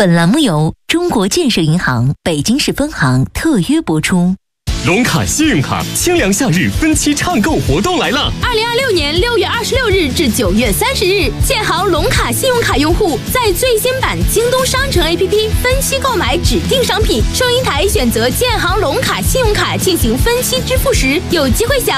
本栏目由中国建设银行北京市分行特约播出。 龙卡信用卡清凉夏日分期畅购活动来了 ！2026年6月26日至9月30日，建行龙卡信用卡用户在最新版京东商城 APP 分期购买指定商品，收银台选择建行龙卡信用卡进行分期支付时，有机会享